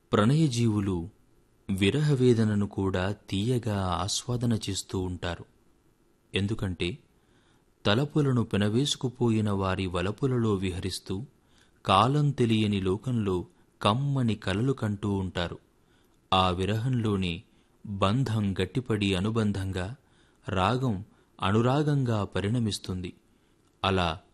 ప్రణయజీవులు విరహవేదనను కూడా తీయగా ఆస్వాదన చేస్తూ ఉంటారు. ఎందుకంటే తలపులను పెనవేసుకుపోయిన వారి వలపులలో విహరిస్తూ కాలం తెలియని లోకంలో కమ్మని కలలు కంటూ ఉంటారు. ఆ విరహంలోని బంధం గట్టిపడి అనుబంధంగా, రాగం అనురాగంగా పరిణమిస్తుంది. అలా